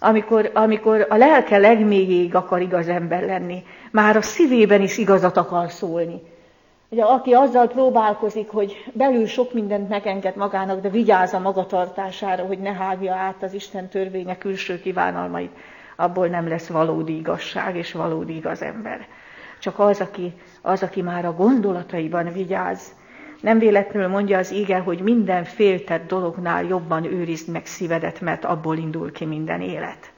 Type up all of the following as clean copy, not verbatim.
amikor a lelke legmélyéig akar igaz ember lenni, már a szívében is igazat akar szólni. Ugye, aki azzal próbálkozik, hogy belül sok mindent megenged magának, de vigyáz a magatartására, hogy ne hágja át az Isten törvénye külső kívánalmait, abból nem lesz valódi igazság és valódi igaz ember. Csak az, aki már a gondolataiban vigyáz. Nem véletlenül mondja az ige, hogy minden féltett dolognál jobban őrizd meg szívedet, mert abból indul ki minden élet.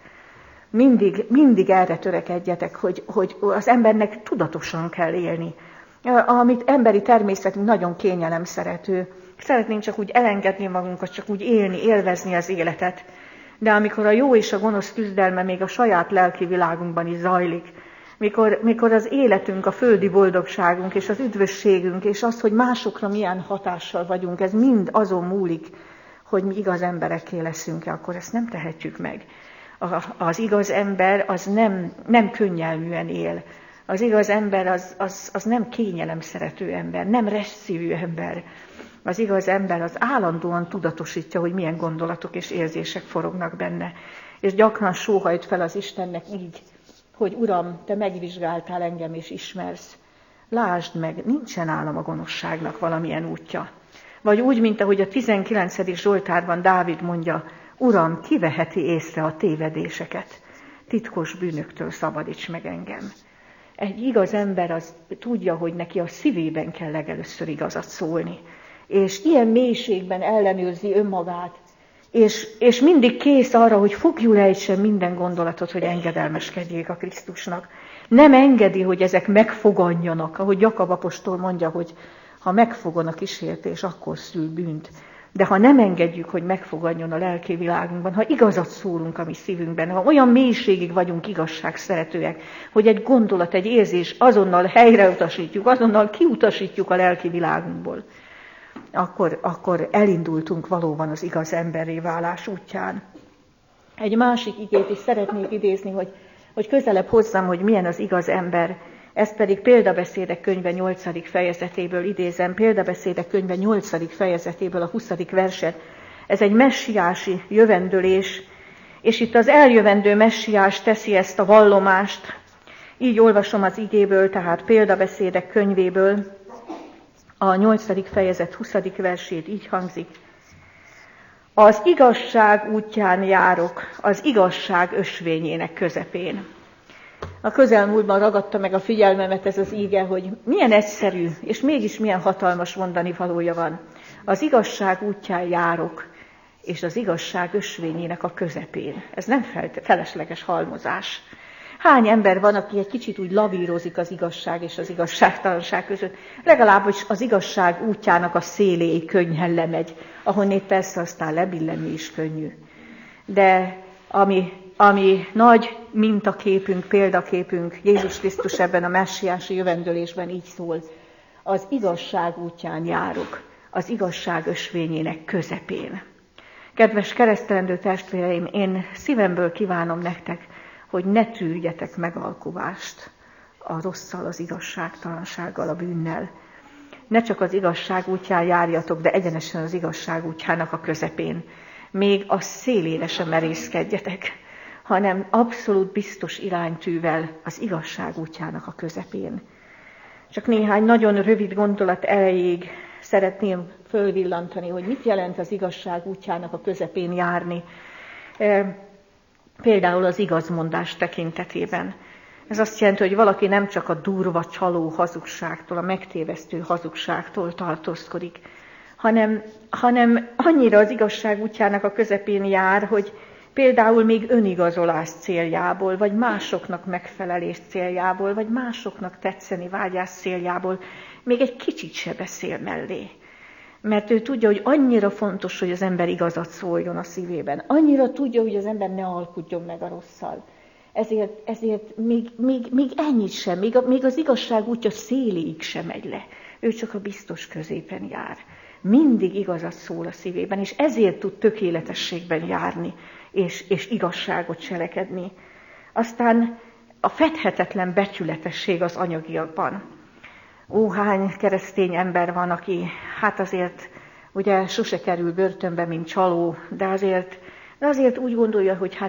Mindig erre törekedjetek, hogy az embernek tudatosan kell élni. Amit emberi természetünk nagyon kényelemszerető. Szeretnénk csak úgy elengedni magunkat, csak úgy élni, élvezni az életet. De amikor a jó és a gonosz küzdelme még a saját lelki világunkban is zajlik, mikor az életünk, a földi boldogságunk és az üdvösségünk, és az, hogy másokra milyen hatással vagyunk, ez mind azon múlik, hogy mi igaz emberekké leszünk-e, akkor ezt nem tehetjük meg. Az igaz ember az nem könnyelműen él. Az igaz ember az nem kényelemszerető ember, nem resszívű ember. Az igaz ember az állandóan tudatosítja, hogy milyen gondolatok és érzések forognak benne. És gyakran sóhajt fel az Istennek így, hogy Uram, te megvizsgáltál engem és ismersz. Lásd meg, nincsen nálam a gonoszságnak valamilyen útja. Vagy úgy, mint ahogy a 19. Zsoltárban Dávid mondja, Uram, ki veheti észre a tévedéseket? Titkos bűnöktől szabadíts meg engem. Egy igaz ember az tudja, hogy neki a szívében kell legelőször igazat szólni. És ilyen mélységben ellenőrzi önmagát, és mindig kész arra, hogy fogjul ejtsen minden gondolatot, hogy engedelmeskedjék a Krisztusnak. Nem engedi, hogy ezek megfoganjanak, ahogy Jakab apostol mondja, hogy ha megfogan a kísértés, akkor szül bűnt. De ha nem engedjük, hogy megfoganjon a lelki világunkban, ha igazat szólunk a mi szívünkben, ha olyan mélységig vagyunk igazságszeretőek, hogy egy gondolat, egy érzés azonnal helyreutasítjuk, azonnal kiutasítjuk a lelki világunkból, akkor elindultunk valóban az igaz emberré válás útján. Egy másik igét is szeretnék idézni, hogy közelebb hozzam, hogy milyen az igaz ember. Ezt pedig Példabeszédek könyve 8. fejezetéből idézem, Példabeszédek könyve 8. fejezetéből a 20. verset. Ez egy messiási jövendőlés, és itt az eljövendő messiás teszi ezt a vallomást. Így olvasom az igéből, tehát Példabeszédek könyvéből, a 8. fejezet 20. versét így hangzik. Az igazság útján járok, az igazság ösvényének közepén. A közelmúltban ragadta meg a figyelmemet ez az íge, hogy milyen egyszerű, és mégis milyen hatalmas mondani valója van. Az igazság útján járok, és az igazság ösvényének a közepén. Ez nem felesleges halmozás. Hány ember van, aki egy kicsit úgy lavírozik az igazság és az igazságtalanság között? Legalábbis az igazság útjának a széléig könnyen lemegy, ahonnét persze aztán lebillenni is könnyű. De ami nagy mintaképünk, példaképünk, Jézus Krisztus ebben a messiási jövendőlésben így szól, az igazság útján járok, az igazság ösvényének közepén. Kedves keresztelendő testvéreim, én szívemből kívánom nektek, hogy ne tűrjetek megalkuvást a rosszal, az igazságtalansággal, a bűnnel. Ne csak az igazság útján járjatok, de egyenesen az igazság útjának a közepén. Még a szélére sem merészkedjetek, hanem abszolút biztos iránytűvel az igazság útjának a közepén. Csak néhány nagyon rövid gondolat erejéig szeretném fölvillantani, hogy mit jelent az igazság útjának a közepén járni. Például az igazmondás tekintetében. Ez azt jelenti, hogy valaki nem csak a durva, csaló hazugságtól, a megtévesztő hazugságtól tartózkodik, hanem annyira az igazság útjának a közepén jár, hogy például még önigazolás céljából, vagy másoknak megfelelés céljából, vagy másoknak tetszeni vágyás céljából még egy kicsit se beszél mellé. Mert ő tudja, hogy annyira fontos, hogy az ember igazat szóljon a szívében. Annyira tudja, hogy az ember ne alkudjon meg a rosszal. Ezért még ennyit sem, még az igazság útja széléig sem megy le. Ő csak a biztos középen jár. Mindig igazat szól a szívében, és ezért tud tökéletességben járni, és igazságot cselekedni. Aztán a fedhetetlen becsületesség az anyagiakban. Hány keresztény ember van, aki hát azért ugye sose kerül börtönbe, mint csaló, de azért úgy gondolja, hogy hát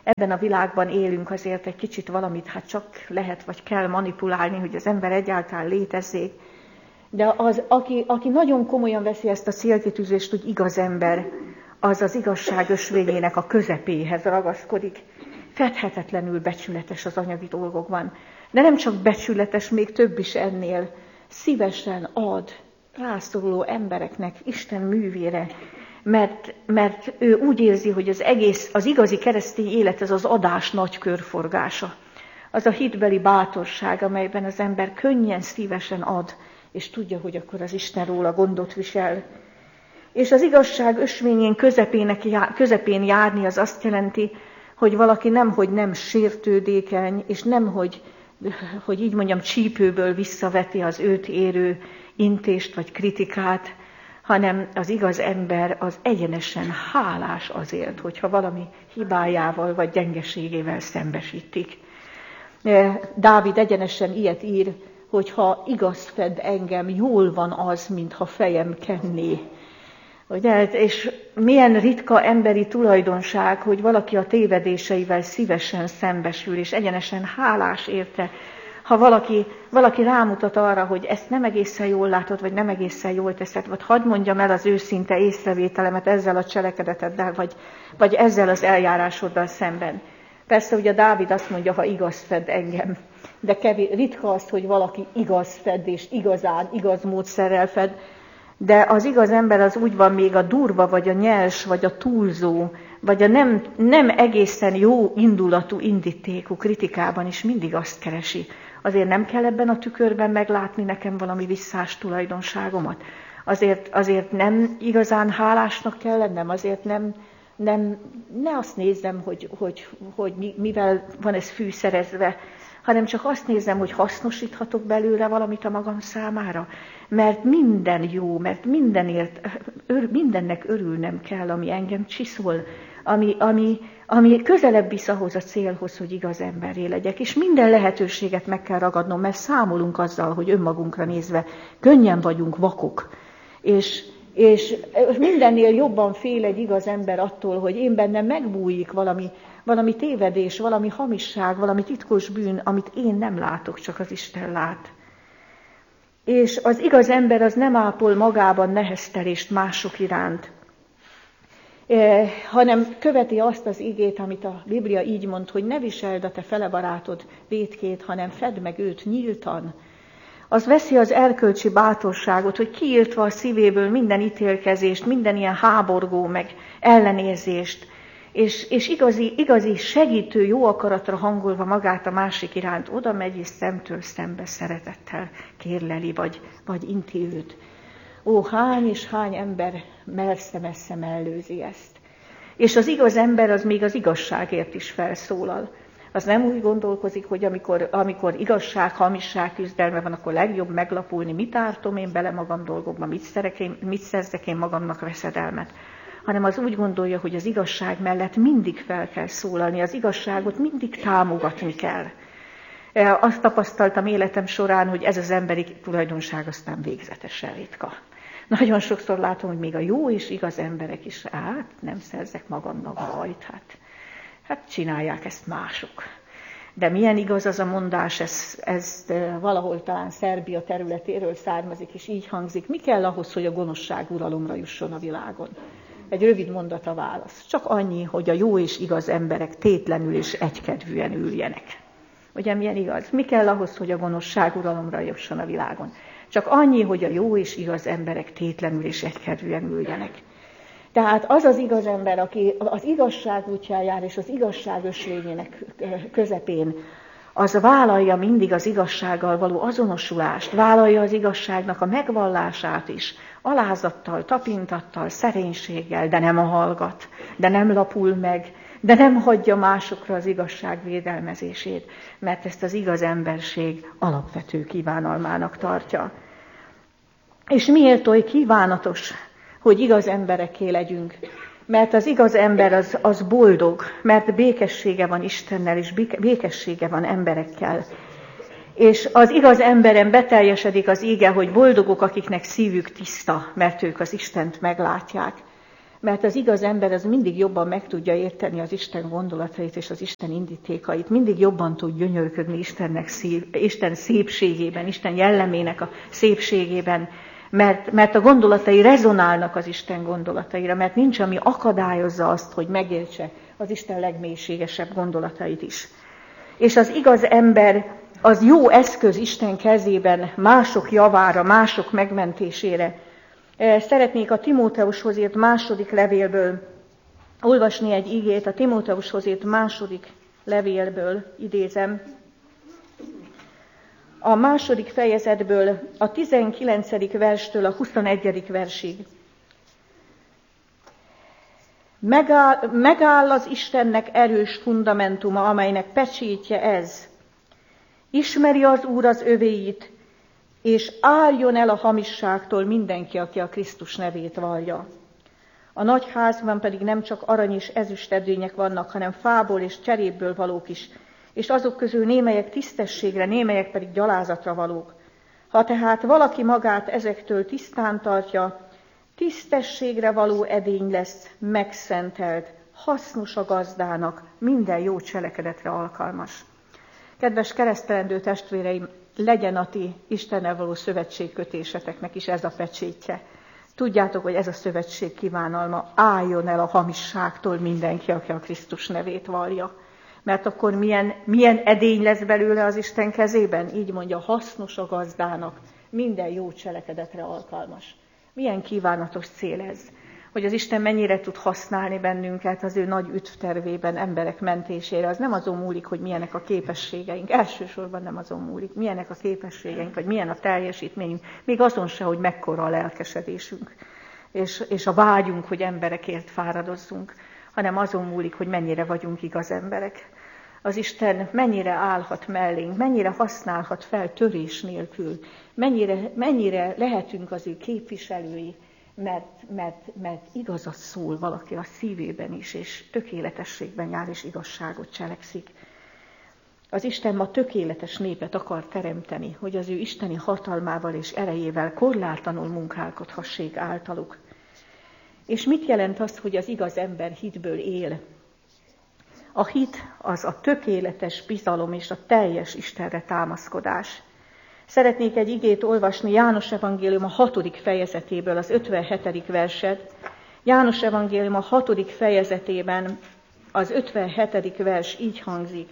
ebben a világban élünk, azért egy kicsit valamit hát csak lehet vagy kell manipulálni, hogy az ember egyáltalán létezzék. De aki nagyon komolyan veszi ezt a célkitűzést, hogy igaz ember, az az igazság ösvényének a közepéhez ragaszkodik. Fedhetetlenül becsületes az anyagi dolgokban. De nem csak becsületes, még több is ennél. Szívesen ad rászoruló embereknek, Isten művére, mert ő úgy érzi, hogy az igazi keresztény élet, ez az adás nagy körforgása. Az a hitbeli bátorság, amelyben az ember könnyen, szívesen ad, és tudja, hogy akkor az Isten róla gondot visel. És az igazság ösvényén közepén járni az azt jelenti, hogy valaki nemhogy nem sértődékeny, és nemhogy, hogy így mondjam, csípőből visszaveti az őt érő intést vagy kritikát, hanem az igaz ember az egyenesen hálás azért, hogyha valami hibájával vagy gyengeségével szembesítik. Dávid egyenesen ilyet ír, hogy ha igaz fed engem, jól van az, mintha fejem kenné. Ugye? És milyen ritka emberi tulajdonság, hogy valaki a tévedéseivel szívesen szembesül, és egyenesen hálás érte, ha valaki rámutat arra, hogy ezt nem egészen jól látod, vagy nem egészen jól teszed, vagy hadd mondjam el az őszinte észrevételemet ezzel a cselekedeteddel, vagy ezzel az eljárásoddal szemben. Persze, ugye Dávid azt mondja, ha igaz fed engem, de ritka az, hogy valaki igaz fed, és igaz módszerrel fed, de az igaz ember az úgy van, még a durva, vagy a nyers, vagy a túlzó, vagy a nem egészen jó indulatú, indítékú kritikában is mindig azt keresi. Azért nem kell ebben a tükörben meglátni nekem valami visszás tulajdonságomat. Azért nem igazán hálásnak kell lennem, azért ne azt nézzem, hogy mivel van ez fűszerezve, hanem csak azt nézem, hogy hasznosíthatok belőle valamit a magam számára. Mert minden jó, mert mindennek örülnem kell, ami engem csiszol, ami közelebb visz ahhoz a célhoz, hogy igaz emberré legyek. És minden lehetőséget meg kell ragadnom, mert számolunk azzal, hogy önmagunkra nézve könnyen vagyunk vakok. És mindennél jobban fél egy igaz ember attól, hogy én bennem megbújik valami tévedés, valami hamisság, valami titkos bűn, amit én nem látok, csak az Isten lát. És az igaz ember az nem ápol magában neheztelést mások iránt, hanem követi azt az igét, amit a Biblia így mond, hogy ne viseld a te felebarátod vétkét, hanem fedd meg őt nyíltan. Az veszi az erkölcsi bátorságot, hogy kiírtva a szívéből minden ítélkezést, minden ilyen háborgó, meg ellenérzést, és igazi segítő jó akaratra hangolva magát a másik iránt oda megy, és szemtől szembe szeretettel kérleli, vagy inti őt. Ó, hány és hány ember messze mellőzi ezt. És az igaz ember az még az igazságért is felszólal. Az nem úgy gondolkozik, hogy amikor igazság, hamisság küzdelme van, akkor legjobb meglapulni, mit ártom én bele magam dolgokba, mit szerzek én magamnak veszedelmet. Hanem az úgy gondolja, hogy az igazság mellett mindig fel kell szólalni, az igazságot mindig támogatni kell. Azt tapasztaltam életem során, hogy ez az emberi tulajdonság aztán végzetesen ritka. Nagyon sokszor látom, hogy még a jó és igaz emberek is, nem szerzek magamnak bajt, hát csinálják ezt mások. De milyen igaz az a mondás, ez valahol talán Szerbia területéről származik, és így hangzik, mi kell ahhoz, hogy a gonoszság uralomra jusson a világon? Egy rövid mondat a válasz. Csak annyi, hogy a jó és igaz emberek tétlenül és egykedvűen üljenek. Ugye milyen igaz? Mi kell ahhoz, hogy a gonoszság uralomra jusson a világon? Csak annyi, hogy a jó és igaz emberek tétlenül és egykedvűen üljenek. Tehát az az igaz ember, aki az igazság útján jár, és az igazság ösvényének közepén, az vállalja mindig az igazsággal való azonosulást, vállalja az igazságnak a megvallását is, alázattal, tapintattal, szerénységgel, de nem hallgat, de nem lapul meg, de nem hagyja másokra az igazság védelmezését, mert ezt az igaz emberség alapvető kívánalmának tartja. És miért oly kívánatos, hogy igaz emberekké legyünk? Mert az igaz ember az boldog, mert békessége van Istennel, és békessége van emberekkel. És az igaz emberen beteljesedik az íge, hogy boldogok, akiknek szívük tiszta, mert ők az Istent meglátják. mert az igaz ember az mindig jobban meg tudja érteni az Isten gondolatait és az Isten indítékait, mindig jobban tud gyönyörködni Isten szépségében, Isten jellemének a szépségében, mert a gondolatai rezonálnak az Isten gondolataira, mert nincs, ami akadályozza azt, hogy megértse az Isten legmélységesebb gondolatait is. És az igaz ember az jó eszköz Isten kezében mások javára, mások megmentésére. Szeretnék a Timóteushoz írt második levélből olvasni egy igét, a Timóteushoz írt második levélből idézem. A második fejezetből a 19. verstől a 21. versig. Megáll az Istennek erős fundamentuma, amelynek pecsétje ez. Ismeri az Úr az övéit, és álljon el a hamisságtól mindenki, aki a Krisztus nevét vallja. A nagy házban pedig nem csak arany és ezüst edények vannak, hanem fából és cserépből valók is, és azok közül némelyek tisztességre, némelyek pedig gyalázatra valók. Ha tehát valaki magát ezektől tisztán tartja, tisztességre való edény lesz, megszentelt, hasznos a gazdának, minden jó cselekedetre alkalmas. Kedves keresztelendő testvéreim, legyen a ti Istennel való szövetségkötéseteknek is ez a pecsétje. Tudjátok, hogy ez a szövetség kívánalma, álljon el a hamisságtól mindenki, aki a Krisztus nevét vallja. Mert akkor milyen edény lesz belőle az Isten kezében? Így mondja, hasznos a gazdának, minden jó cselekedetre alkalmas. Milyen kívánatos cél ez, hogy az Isten mennyire tud használni bennünket az ő nagy üdvtervében emberek mentésére. Az nem azon múlik, hogy milyenek a képességeink, elsősorban nem azon múlik, milyenek a képességeink, vagy milyen a teljesítményünk, még azon se, hogy mekkora a lelkesedésünk, és a vágyunk, hogy emberekért fáradozzunk, hanem azon múlik, hogy mennyire vagyunk igaz emberek. Az Isten mennyire állhat mellénk, mennyire használhat fel törés nélkül, mennyire lehetünk az ő képviselői, mert igazat szól valaki a szívében is, és tökéletességben jár, és igazságot cselekszik. Az Isten ma tökéletes népet akar teremteni, hogy az ő isteni hatalmával és erejével korlátlanul munkálkodhassék általuk. És mit jelent az, hogy az igaz ember hitből él? A hit az a tökéletes bizalom és a teljes Istenre támaszkodás. Szeretnék egy igét olvasni János evangélium a 6. fejezetéből, az 57. verset. János evangélium a 6. fejezetében az 57. vers így hangzik.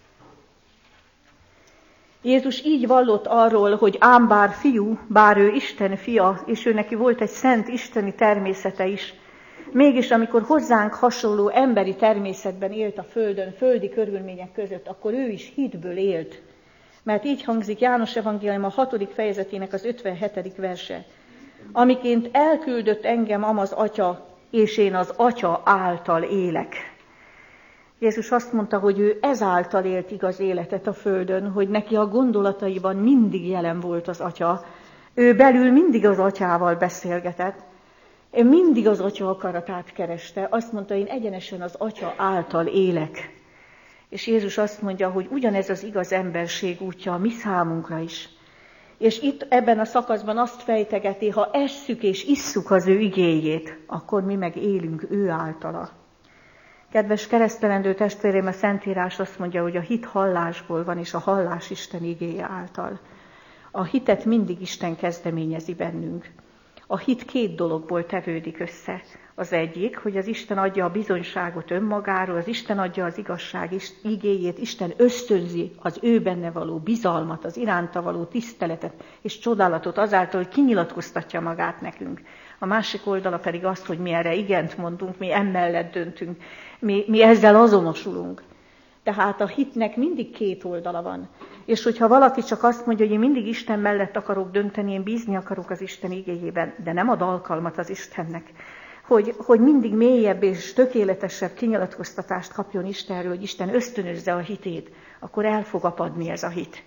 Jézus így vallott arról, hogy ám bár fiú, bár ő Isten fia, és ő neki volt egy szent isteni természete is, mégis amikor hozzánk hasonló emberi természetben élt a földön, földi körülmények között, akkor ő is hitből élt. Mert így hangzik János evangélium a 6. fejezetének az 57. verse. Amiként elküldött engem az Atya, és én az Atya által élek. Jézus azt mondta, hogy ő ezáltal élt igaz életet a földön, hogy neki a gondolataiban mindig jelen volt az Atya. Ő belül mindig az Atyával beszélgetett. Ő mindig az Atya akaratát kereste. Azt mondta, én egyenesen az Atya által élek. És Jézus azt mondja, hogy ugyanez az igaz emberség útja a mi számunkra is. És itt ebben a szakaszban azt fejtegeti, ha esszük és isszuk az ő igéjét, akkor mi meg élünk ő általa. Kedves keresztelendő testvérem, a Szentírás azt mondja, hogy a hit hallásból van, és a hallás Isten igéje által. A hitet mindig Isten kezdeményezi bennünk. A hit 2 dologból tevődik össze. Az egyik, hogy az Isten adja a bizonyságot önmagáról, az Isten adja az igazság igéjét, Isten ösztönzi az ő benne való bizalmat, az iránta való tiszteletet és csodálatot azáltal, hogy kinyilatkoztatja magát nekünk. A másik oldala pedig az, hogy mi erre igent mondunk, mi emellett döntünk, mi ezzel azonosulunk. Tehát a hitnek mindig 2 oldala van. És hogyha valaki csak azt mondja, hogy én mindig Isten mellett akarok dönteni, én bízni akarok az Isten igéjében, de nem ad alkalmat az Istennek, hogy mindig mélyebb és tökéletesebb kinyilatkoztatást kapjon Istenről, hogy Isten ösztönözze a hitét, akkor el fog apadni ez a hit.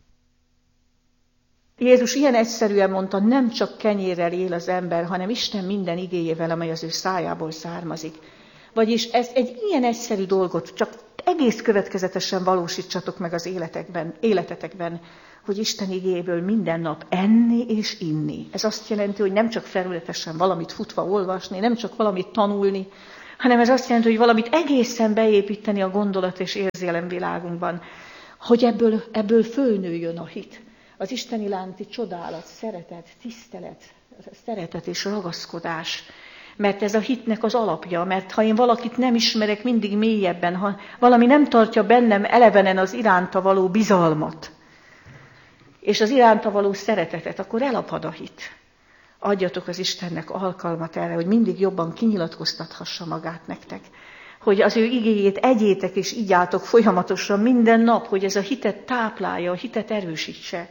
Jézus ilyen egyszerűen mondta, nem csak kenyérrel él az ember, hanem Isten minden igéjével, amely az ő szájából származik. Vagyis ez egy ilyen egyszerű dolgot csak egész következetesen valósítsatok meg az életetekben, hogy Isten igéjéből minden nap enni és inni. Ez azt jelenti, hogy nem csak felületesen valamit futva olvasni, nem csak valamit tanulni, hanem ez azt jelenti, hogy valamit egészen beépíteni a gondolat és érzelemvilágunkban, hogy ebből fölnőjön a hit. Az Isten iránti csodálat, szeretet, tisztelet, szeretet és ragaszkodás. Mert ez a hitnek az alapja, mert ha én valakit nem ismerek mindig mélyebben, ha valami nem tartja bennem elevenen az iránta való bizalmat, és az iránta való szeretetet, akkor elapad a hit. Adjatok az Istennek alkalmat erre, hogy mindig jobban kinyilatkoztathassa magát nektek. Hogy az ő igéjét egyétek és igyátok folyamatosan minden nap, hogy ez a hitet táplálja, a hitet erősítse.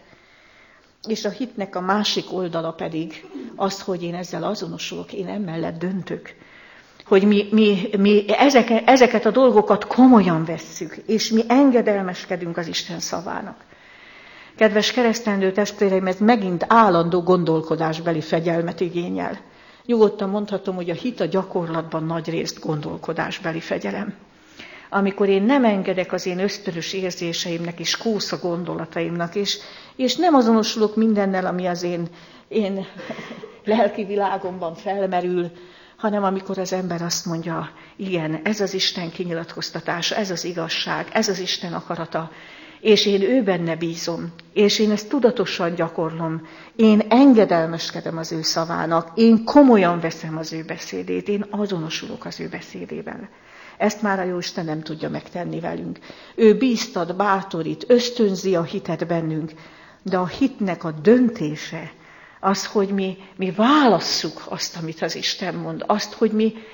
És a hitnek a másik oldala pedig az, hogy én ezzel azonosulok, én emellett döntök. Hogy mi ezeket a dolgokat komolyan vesszük, és mi engedelmeskedünk az Isten szavának. Kedves keresztelendő testvéreim, ez megint állandó gondolkodásbeli fegyelmet igényel. Nyugodtan mondhatom, hogy a hit a gyakorlatban nagyrészt gondolkodásbeli fegyelem. Amikor én nem engedek az én ösztönös érzéseimnek és kósza gondolataimnak, és nem azonosulok mindennel, ami az én lelki világomban felmerül, hanem amikor az ember azt mondja, igen, ez az Isten kinyilatkoztatása, ez az igazság, ez az Isten akarata, és én ő benne bízom, és én ezt tudatosan gyakorlom, én engedelmeskedem az ő szavának, én komolyan veszem az ő beszédét, én azonosulok az ő beszédével. Ezt már a Jóisten nem tudja megtenni velünk. Ő bíztat, bátorít, ösztönzi a hitet bennünk, de a hitnek a döntése az, hogy mi válasszuk azt, amit az Isten mond, azt, hogy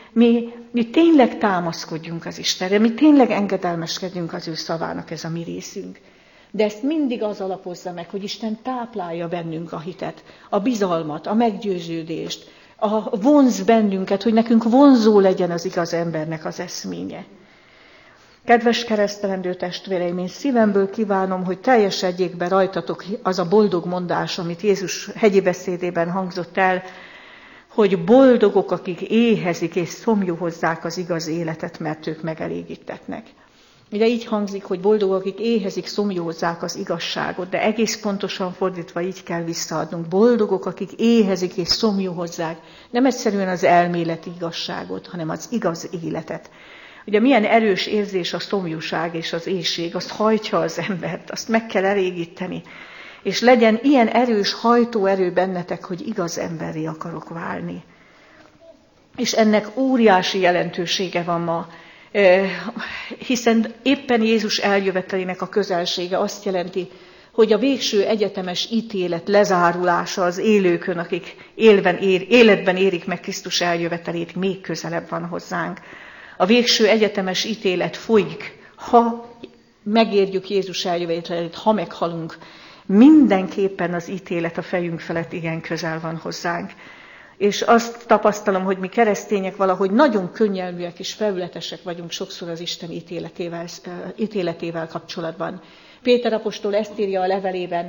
mi tényleg támaszkodjunk az Istenre, mi tényleg engedelmeskedjünk az ő szavának, ez a mi részünk. De ezt mindig az alapozza meg, hogy Isten táplálja bennünk a hitet, a bizalmat, a meggyőződést, vonz bennünket, hogy nekünk vonzó legyen az igaz embernek az eszménye. Kedves keresztelendő testvéreim, én szívemből kívánom, hogy teljesedjék be rajtatok az a boldog mondás, amit Jézus hegyi beszédében hangzott el, hogy boldogok, akik éhezik és szomjuhozzák az igaz életet, mert ők megelégítetnek. Ugye így hangzik, hogy boldogok, akik éhezik, szomjuhozzák az igazságot, de egész pontosan fordítva így kell visszaadnunk. Boldogok, akik éhezik és szomjuhozzák, nem egyszerűen az elméleti igazságot, hanem az igaz életet. Ugye milyen erős érzés a szomjúság és az éhség, azt hajtja az embert, azt meg kell elégíteni. És legyen ilyen erős hajtóerő bennetek, hogy igaz emberré akarok válni. És ennek óriási jelentősége van ma, hiszen éppen Jézus eljövetelének a közelsége azt jelenti, hogy a végső egyetemes ítélet lezárulása az élőkön, akik életben érik meg Krisztus eljövetelét, még közelebb van hozzánk. A végső egyetemes ítélet folyik, ha megérjük Jézus eljövetelét, ha meghalunk, mindenképpen az ítélet a fejünk felett igen közel van hozzánk. És azt tapasztalom, hogy mi keresztények valahogy nagyon könnyelműek és felületesek vagyunk sokszor az Isten ítéletével kapcsolatban. Péter apostol ezt írja a levelében,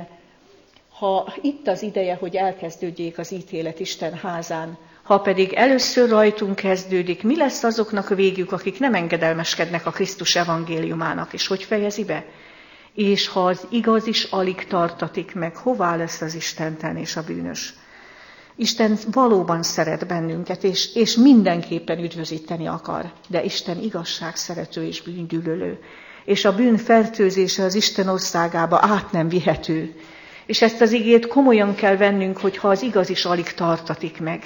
ha itt az ideje, hogy elkezdődjék az ítélet Isten házán, ha pedig először rajtunk kezdődik, mi lesz azoknak végük, akik nem engedelmeskednek a Krisztus evangéliumának, és hogy fejezi be? És ha az igaz is alig tartatik meg, hová lesz az istentelen és a bűnös? Isten valóban szeret bennünket, és mindenképpen üdvözíteni akar, de Isten igazság szerető és bűngyűlölő. És a bűn fertőzése az Isten országába át nem vihető. És ezt az igét komolyan kell vennünk, hogyha az igaz is alig tartatik meg.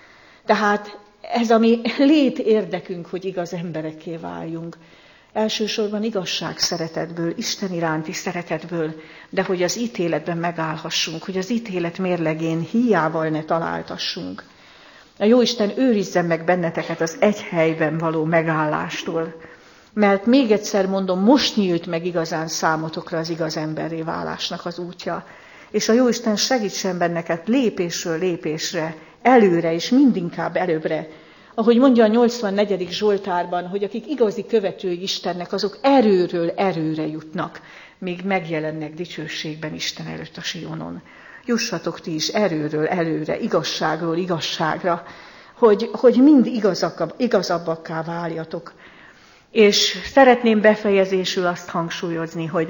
Tehát ez a mi létérdekünk, hogy igaz emberekké váljunk. Elsősorban igazság szeretetből, Isten iránti szeretetből, de hogy az ítéletben megállhassunk, hogy az ítélet mérlegén híjával ne találtassunk. A Jóisten őrizzen meg benneteket az egy helyben való megállástól, mert még egyszer mondom, most nyílt meg igazán számotokra az igaz emberré válásnak az útja, és a Jóisten segítsen benneket lépésről lépésre, előre és mindinkább előbbre. Ahogy mondja a 84. Zsoltárban, hogy akik igazi követői Istennek, azok erőről erőre jutnak, míg megjelennek dicsőségben Isten előtt a Sionon. Jussatok ti is erőről előre, igazságról igazságra, hogy mind igazabbakká váljatok. És szeretném befejezésül azt hangsúlyozni, hogy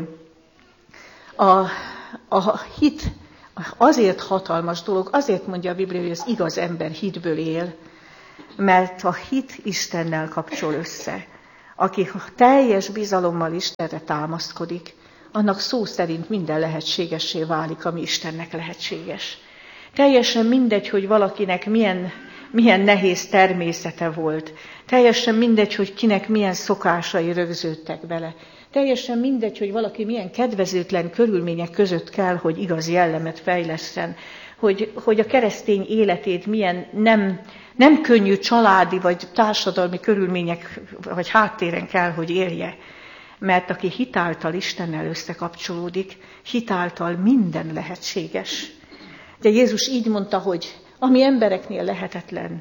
a hit azért hatalmas dolog, azért mondja a Biblia, hogy az igaz ember hitből él, mert a hit Istennel kapcsol össze. Aki teljes bizalommal Istenre támaszkodik, annak szó szerint minden lehetségessé válik, ami Istennek lehetséges. Teljesen mindegy, hogy valakinek milyen nehéz természete volt. Teljesen mindegy, hogy kinek milyen szokásai rögződtek bele. Teljesen mindegy, hogy valaki milyen kedvezőtlen körülmények között kell, hogy igaz jellemet fejlesszen. Hogy a keresztény életét milyen nem könnyű családi vagy társadalmi körülmények vagy háttéren kell, hogy élje. Mert aki hitáltal Istennel összekapcsolódik, hitáltal minden lehetséges. De Jézus így mondta, hogy ami embereknél lehetetlen,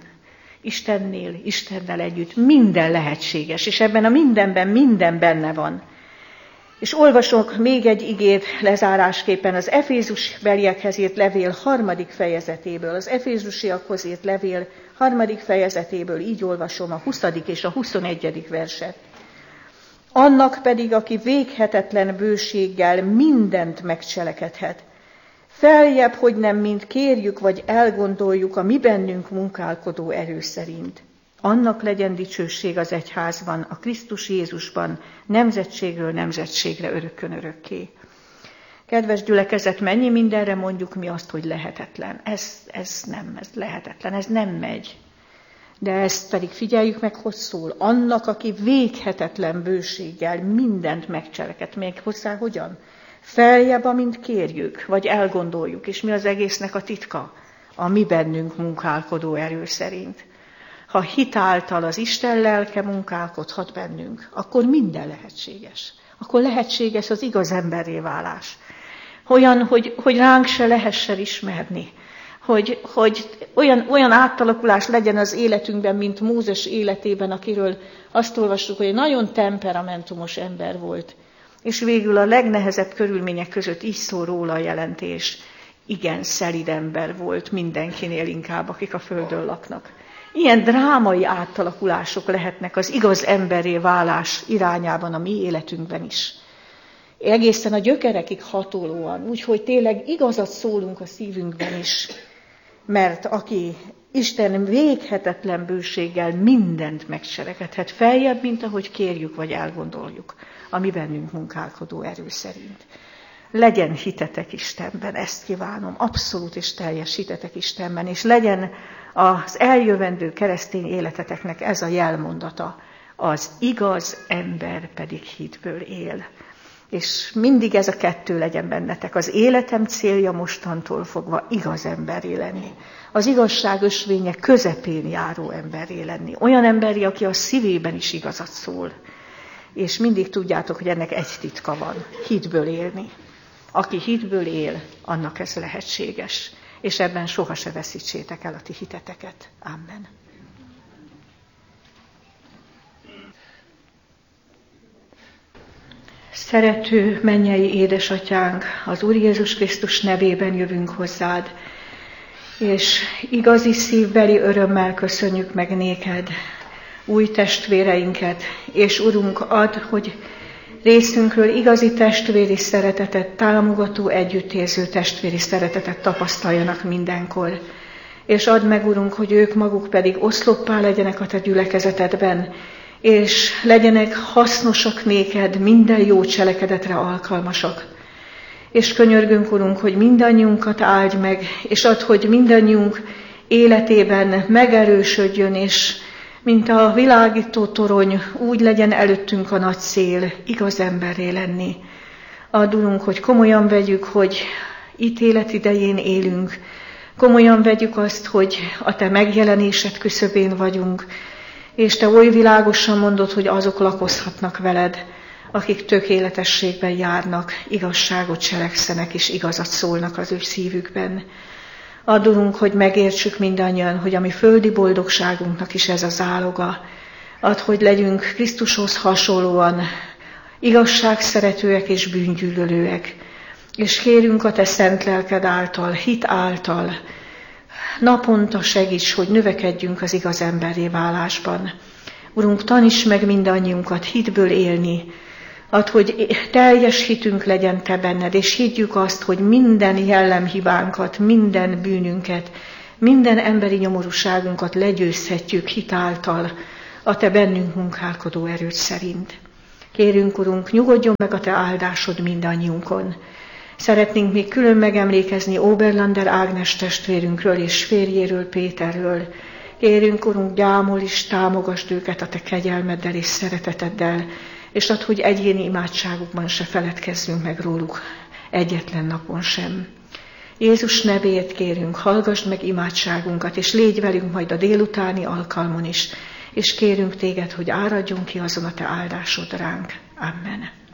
Istennel együtt minden lehetséges, és ebben a mindenben minden benne van. És olvasok még egy igét lezárásképpen az Efézus beliekhez írt levél 3. fejezetéből, az Efézusiakhoz írt levél 3. fejezetéből, így olvasom a 20. és a 21. verset. Annak pedig, aki véghetetlen bőséggel mindent megcselekedhet, feljebb, hogy nem mind kérjük vagy elgondoljuk a mi bennünk munkálkodó erő szerint. Annak legyen dicsőség az egyházban, a Krisztus Jézusban, nemzetségről nemzetségre, örökkön örökké. Kedves gyülekezet, mennyi mindenre mondjuk mi azt, hogy lehetetlen. Ez lehetetlen, ez nem megy. De ezt pedig figyeljük meg, hogy szól. Annak, aki véghetetlen bőséggel mindent megcselekedt, még hozzá hogyan? Feljebb, amint kérjük, vagy elgondoljuk. És mi az egésznek a titka? A mi bennünk munkálkodó erő szerint. Ha hitáltal az Isten lelke munkálkodhat bennünk, akkor minden lehetséges. Akkor lehetséges az igaz emberré válás. Olyan, hogy ránk se lehessen ismerni. Hogy olyan átalakulás legyen az életünkben, mint Mózes életében, akiről azt olvassuk, hogy egy nagyon temperamentumos ember volt. És végül a legnehezebb körülmények között így szól róla a jelentés. Igen, szelíd ember volt mindenkinél inkább, akik a földön laknak. Ilyen drámai átalakulások lehetnek az igaz emberré válás irányában a mi életünkben is. Egészen a gyökerekig hatolóan, úgyhogy tényleg igazat szólunk a szívünkben is. Mert aki Isten véghetetlen bőséggel mindent megcselekedhet, feljebb, mint ahogy kérjük vagy elgondoljuk, ami bennünk munkálkodó erő szerint. Legyen hitetek Istenben, ezt kívánom, abszolút és teljes hitetek Istenben, és legyen az eljövendő keresztény életeteknek ez a jelmondata, az igaz ember pedig hitből él. És mindig ez a kettő legyen bennetek, az életem célja mostantól fogva igaz emberré lenni. Az igazság ösvénye közepén járó emberré lenni. Olyan emberré, aki a szívében is igazat szól. És mindig tudjátok, hogy ennek egy titka van, hitből élni. Aki hitből él, annak ez lehetséges. És ebben soha se veszítsétek el a ti hiteteket. Amen. Szerető mennyei édesatyánk, az Úr Jézus Krisztus nevében jövünk hozzád, és igazi szívbeli örömmel köszönjük meg néked új testvéreinket, és Urunk, add, hogy részünkről igazi testvéri szeretetet, támogató, együttérző testvéri szeretetet tapasztaljanak mindenkor. És add meg, Urunk, hogy ők maguk pedig oszloppá legyenek a te gyülekezetedben, és legyenek hasznosak néked, minden jó cselekedetre alkalmasak. És könyörgünk, Urunk, hogy mindannyiunkat áldj meg, és add, hogy mindannyiunk életében megerősödjön, és mint a világító torony, úgy legyen előttünk a nagy cél, igaz emberré lenni. Add, Urunk, hogy komolyan vegyük, hogy ítélet idején élünk, komolyan vegyük azt, hogy a te megjelenésed küszöbén vagyunk, és te oly világosan mondod, hogy azok lakozhatnak veled, akik tökéletességben járnak, igazságot cselekszenek és igazat szólnak az ő szívükben. Add, Urunk, hogy megértsük mindannyian, hogy a mi földi boldogságunknak is ez a záloga. Add, hogy legyünk Krisztushoz hasonlóan igazságszeretőek és bűngyűlölőek, és kérünk a te szent lelked által, hit által, naponta segíts, hogy növekedjünk az igaz emberré válásban. Urunk, taníts meg mindannyiunkat hitből élni, add, hogy teljes hitünk legyen Te benned, és higgyük azt, hogy minden jellemhibánkat, minden bűnünket, minden emberi nyomorúságunkat legyőzhetjük hit által, a Te bennünk munkálkodó erőd szerint. Kérünk, Urunk, nyugodjon meg a Te áldásod mindannyiunkon. Szeretnénk még külön megemlékezni Oberlander Ágnes testvérünkről és férjéről, Péterről. Kérünk, Urunk, gyámol is, támogasd őket a Te kegyelmeddel és szereteteddel, és add, hogy egyéni imádságukban se feledkezzünk meg róluk, egyetlen napon sem. Jézus nevéért kérünk, hallgasd meg imádságunkat, és légy velünk majd a délutáni alkalmon is, és kérünk Téged, hogy áradjon ki azon a Te áldásod ránk. Amen.